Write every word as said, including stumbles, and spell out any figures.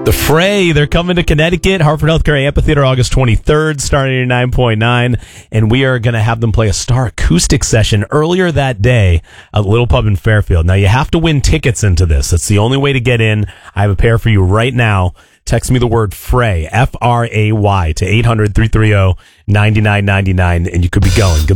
The Fray, they're coming to Connecticut, Hartford Healthcare Amphitheater, August twenty-third, starting at nine point nine, and we are going to have them play a Star acoustic session earlier that day at Little Pub in Fairfield. Now, you have to win tickets into this. That's the only way to get in. I have a pair for you right now. Text me the word Fray, F R A Y, to eight hundred, three three zero, nine nine nine nine, and you could be going. Good luck.